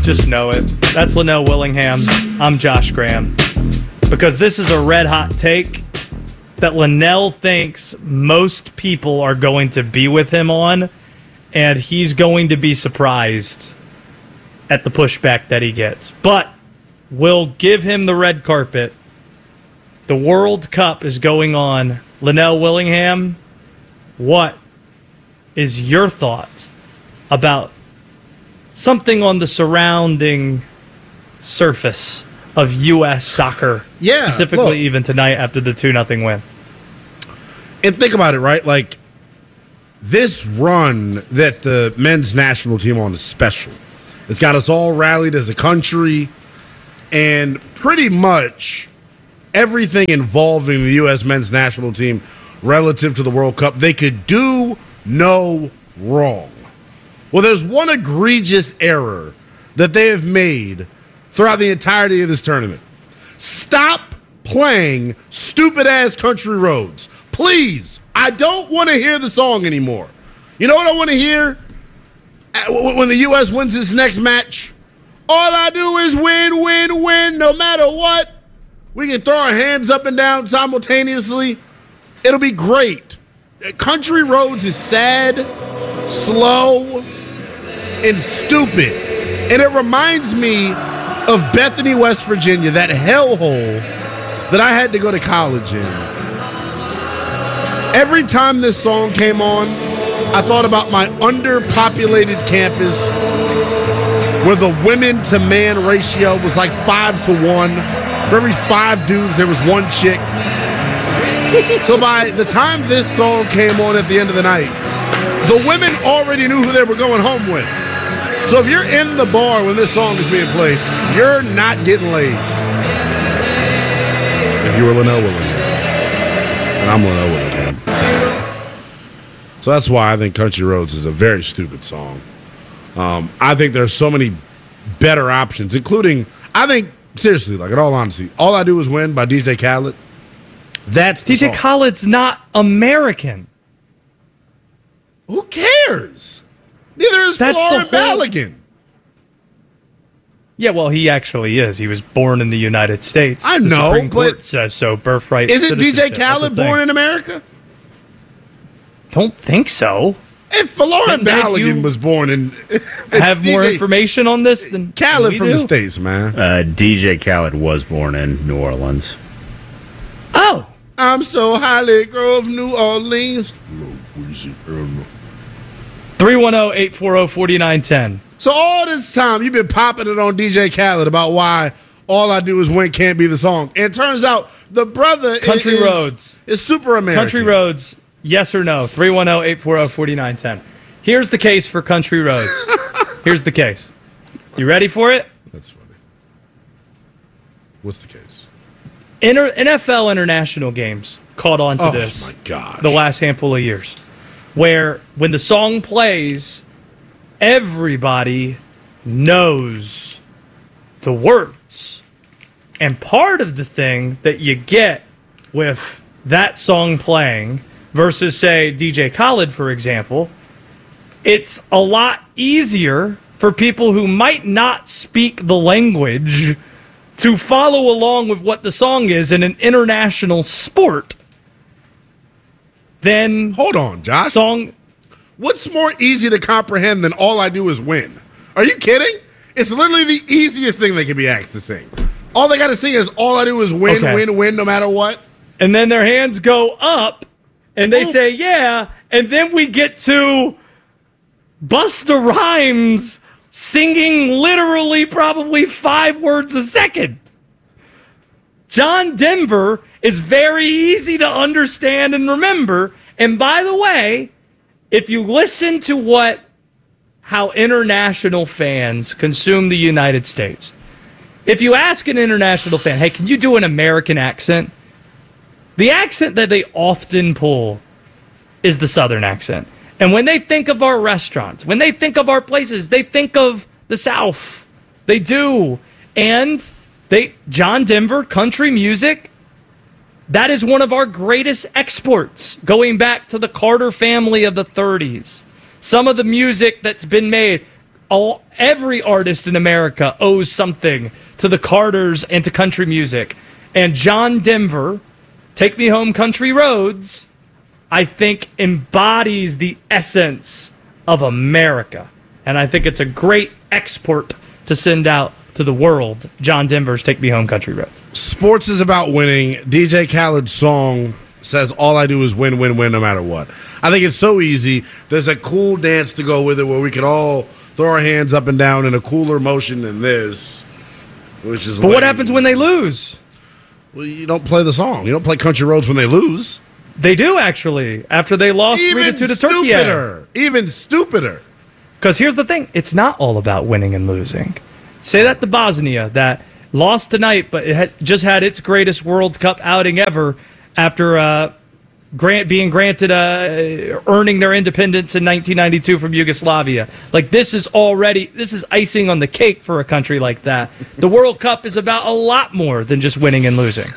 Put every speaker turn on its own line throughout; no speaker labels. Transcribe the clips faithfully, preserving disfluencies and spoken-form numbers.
Just know it. That's Linnell Willingham. I'm Josh Graham. Because this is a red-hot take that Linnell thinks most people are going to be with him on, and he's going to be surprised at the pushback that he gets. But we'll give him the red carpet. The World Cup is going on. Linnell Willingham, what is your thought about something on the surrounding surface of U S soccer?
Yeah,
specifically
look,
even tonight after the two nothing win.
And think about it, right? Like, this run that the men's national team on is special. It's got us all rallied as a country, and pretty much everything involving the U S men's national team relative to the World Cup, they could do no wrong. Well, there's one egregious error that they have made throughout the entirety of this tournament. Stop playing stupid-ass Country Roads. Please, I don't want to hear the song anymore. You know what I want to hear? When the U S wins this next match, all I do is win, win, win, no matter what. We can throw our hands up and down simultaneously. It'll be great. Country Roads is sad, slow, and stupid. And it reminds me of Bethany, West Virginia, that hellhole that I had to go to college in. Every time this song came on, I thought about my underpopulated campus where the women to man ratio was like five to one. For every five dudes, there was one chick. So by the time this song came on at the end of the night, the women already knew who they were going home with. So if you're in the bar when this song is being played, you're not getting laid. If you were Linnell Willingham. And I'm Linnell Willingham. So that's why I think Country Roads is a very stupid song. Um, I think there's so many better options, including, I think, seriously, like in all honesty, All I Do Is Win by D J Khaled. That's the
D J
song.
Khaled's not American.
Who cares? Neither is
That's
Flora
the whole-
Balogun.
Yeah, well, he actually is. He was born in the United States.
I
the
know,
Supreme Court
but
says so. Birthright.
Isn't D J
citizenship. That's
Khaled
the thing.
born in America?
Don't think so.
If Flora
Then- then
Balogun
you
was born in...
Have more
D J
information on this than
Khaled
we
from
do?
the States, man.
Uh, D J Khaled was born in New Orleans.
Oh,
I'm so Holly Grove, New Orleans.
three one zero, eight four zero, four nine one zero.
So all this time, you've been popping it on D J Khaled about why All I Do Is Win can't be the song. And it turns out the brother
Country
is,
Roads.
is super American.
Country Roads, yes or no? three one zero, eight four zero, four nine one zero. Here's the case for Country Roads. Here's the case. You ready for it?
That's funny. What's the case?
Inter- N F L international games caught on to
Oh,
this
my gosh.
the last handful of years, where when the song plays, everybody knows the words. And part of the thing that you get with that song playing versus, say, D J Khaled, for example, it's a lot easier for people who might not speak the language to follow along with what the song is in an international sport than
Hold on, Josh.
song.
What's more easy to comprehend than All I Do Is Win? Are you kidding? It's literally the easiest thing they can be asked to sing. All they got to sing is All I Do Is Win,
Okay.
win, win, no matter what.
And then their hands go up and they
Oh.
say, yeah. And then we get to Busta Rhymes singing literally probably five words a second. John Denver is very easy to understand and remember. And by the way, if you listen to what how international fans consume the United States, if you ask an international fan, hey, can you do an American accent? The accent that they often pull is the Southern accent. And when they think of our restaurants, when they think of our places, they think of the South. They do. And they John Denver, country music, that is one of our greatest exports, going back to the Carter family of the thirties. Some of the music that's been made, all every artist in America owes something to the Carters and to country music. And John Denver, Take Me Home Country Roads, I think embodies the essence of America. And I think it's a great export to send out to the world. John Denver's Take Me Home Country Roads.
Sports is about winning. D J Khaled's song says all I do is win, win, win no matter what. I think it's so easy. There's a cool dance to go with it where we can all throw our hands up and down in a cooler motion than this, which is
But
lame.
what happens when they lose?
Well, you don't play the song. You don't play Country Roads when they lose.
They do, actually, after they lost three to two to Turkey.
stupider. Even stupider.
Because here's the thing. It's not all about winning and losing. Say that to Bosnia, that lost tonight, but it had just had its greatest World Cup outing ever after uh, grant being granted, uh, earning their independence in nineteen ninety-two from Yugoslavia. Like, this is already, this is icing on the cake for a country like that. The World Cup is about a lot more than just winning and losing.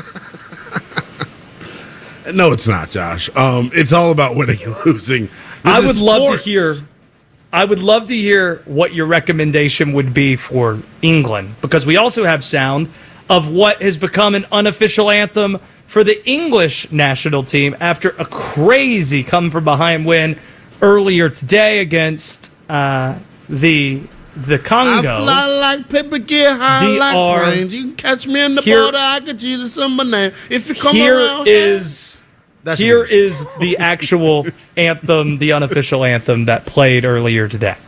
No, it's not, Josh. Um, it's all about winning and losing. This
I would
is
love
sports.
to hear. I would love to hear what your recommendation would be for England, because we also have sound of what has become an unofficial anthem for the English national team after a crazy come-from-behind win earlier today against uh, the the Congo.
I fly like paper, get high
D R.
like planes. You can catch me in the
Here-
border. I could use some banana. If you come
Here
around
is
That's
here
amazing.
is the actual anthem, the unofficial anthem that played earlier today.